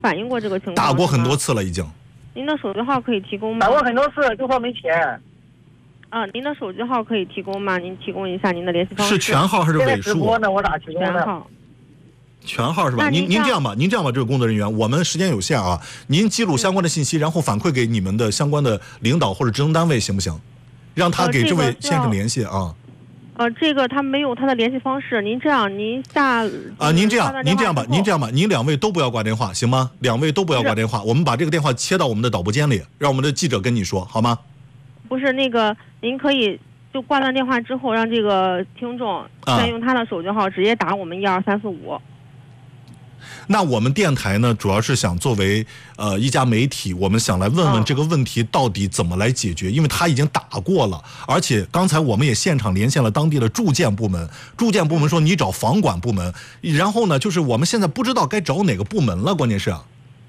反映过这个情况。 打过很多次了已经。 您的手机号可以提供吗？ 打过很多次，就说没钱。 您的手机号可以提供吗？您提供一下您的联系方式。 是全号还是尾数？ 直播呢，我咋提供的？ 全号。 全号是吧？您这样吧，这个工作人员，我们时间有限啊，您记录相关的信息，然后反馈给你们的相关的领导或者职能单位，行不行？让他给这位先生联系啊。 这个他没有他的联系方式，您这样，您这样吧，您两位都不要挂电话，行吗？两位都不要挂电话，我们把这个电话切到我们的导播间里，让我们的记者跟你说，好吗？ 不是那个，您可以就挂断电话之后，让这个听众先用他的手机号直接打我们12345。 那我们电台呢，主要是想作为一家媒体，我们想来问问这个问题到底怎么来解决，因为他已经打过了，而且刚才我们也现场连线了当地的住建部门，住建部门说你找房管部门，然后呢，就是我们现在不知道该找哪个部门了，关键是。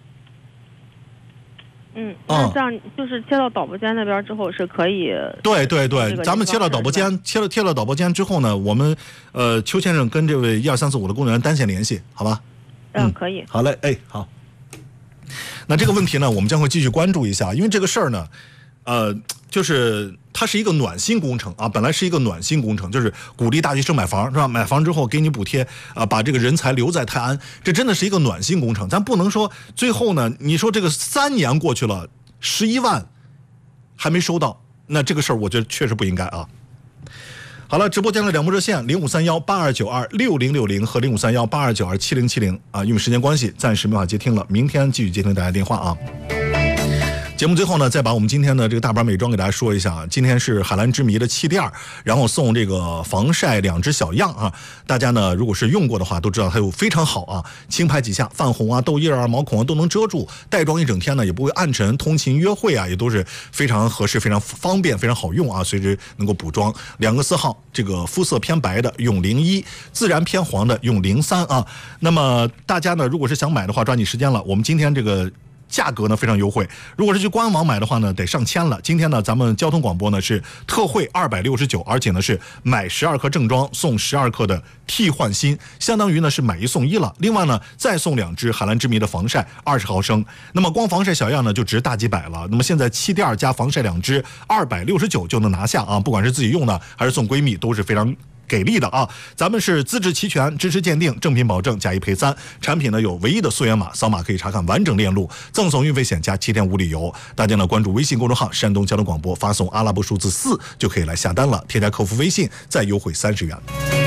那这样就是切到导播间那边之后是可以。 对，咱们切到导播间，切到导播间之后呢，我们邱先生跟这位12345的工作人员单线联系，好吧？ 可以。 好嘞，好。那这个问题呢，我们将会继续关注一下，因为这个事儿呢，就是它是一个暖心工程啊，本来是一个暖心工程，就是鼓励大学生买房，是吧？买房之后给你补贴啊，把这个人才留在泰安，这真的是一个暖心工程。咱不能说最后呢，你说这个3年过去了，11万还没收到，那这个事儿我觉得确实不应该啊。好了，直播间的两部热线053182926060和053182927070啊，因为时间关系，暂时没法接听了，明天继续接听大家电话啊。节目最后呢，再把我们今天的这个大牌美妆给大家说一下。今天是海蓝之谜的气垫，然后送这个防晒2只小样啊。大家呢，如果是用过的话，都知道它有非常好啊，轻拍几下，泛红啊、痘印啊、毛孔啊都能遮住，带妆一整天呢也不会暗沉，通勤约会啊也都是非常合适、非常方便、非常好用啊，随时能够补妆。2个4号，这个肤色偏白的用01，自然偏黄的用03啊。那么大家呢，如果是想买的话，抓紧时间了。我们今天这个价格呢非常优惠，如果是去官网买的话呢，得上千了。今天呢，咱们交通广播呢是特惠269，而且呢是买12克正装送12克的替换芯，相当于呢是买1送1了。另外呢，再送2支海蓝之谜的防晒20毫升。那么光防晒小样呢就值大几百了。那么现在气垫加防晒2支269就能拿下啊，不管是自己用的还是送闺蜜都是非常给力的啊！咱们是资质齐全，支持鉴定，正品保证，假一赔3。产品呢有唯一的溯源码，扫码可以查看完整链路，赠送运费险加7天无理由。大家呢关注微信公众号山东交通广播，发送阿拉伯数字4就可以来下单了，添加客服微信再优惠30元。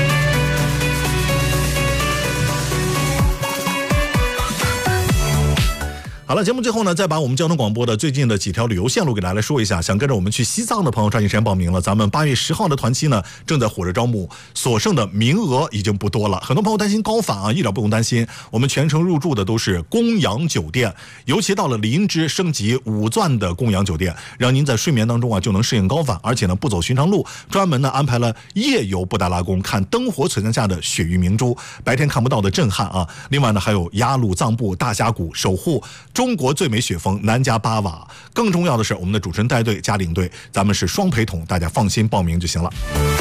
好了，节目最后呢，再把我们交通广播的最近的几条旅游线路给大家来说一下。想跟着我们去西藏的朋友，抓紧时间报名了。咱们8月10号的团期呢，正在火热招募，所剩的名额已经不多了。很多朋友担心高反啊，一点不用担心，我们全程入住的都是供养酒店，尤其到了林芝升级5钻的供养酒店，让您在睡眠当中啊就能适应高反，而且呢不走寻常路，专门呢安排了夜游布达拉宫，看灯火璀璨下的雪域明珠，白天看不到的震撼啊。另外呢还有雅鲁藏布大峡谷守护中国最美雪峰南迦巴瓦，更重要的是我们的主持人带队加领队，咱们是双陪同，大家放心报名就行了。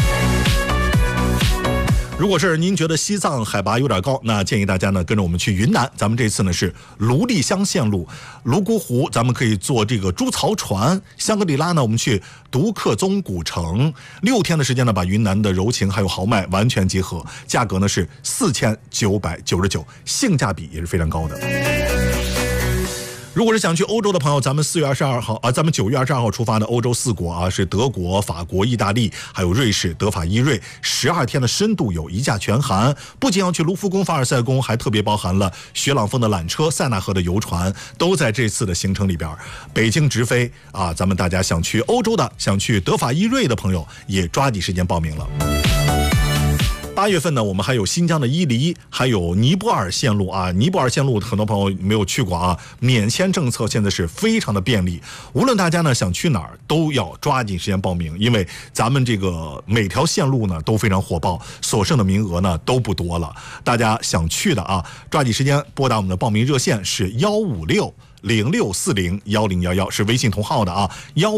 如果是您觉得西藏海拔有点高，那建议大家呢跟着我们去云南。咱们这次呢是芦砺乡线路，泸沽湖咱们可以坐这个猪槽船，香格里拉呢我们去独克宗古城，6天的时间呢把云南的柔情还有豪迈完全结合，价格呢是4999，性价比也是非常高的。如果是想去欧洲的朋友，咱们4月22号啊，咱们9月22号出发的欧洲4国啊，是德国、法国、意大利，还有瑞士，德法意瑞，12天的深度游，一价全含。不仅要去卢浮宫、凡尔赛宫，还特别包含了雪朗峰的缆车、塞纳河的游船，都在这次的行程里边。北京直飞啊，咱们大家想去欧洲的、想去德法意瑞的朋友，也抓紧时间报名了。8月份呢，我们还有新疆的伊犁，还有尼泊尔线路啊。尼泊尔线路很多朋友没有去过啊，免签政策现在是非常的便利，无论大家呢想去哪儿，都要抓紧时间报名，因为咱们这个每条线路呢都非常火爆，所剩的名额呢都不多了。大家想去的啊，抓紧时间拨打我们的报名热线是156 15606401011是微信同号的啊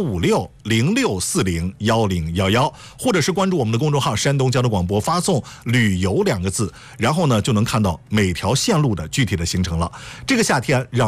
，15606401011，或者是关注我们的公众号山东交通广播，发送旅游2个字，然后呢就能看到每条线路的具体的行程了。这个夏天让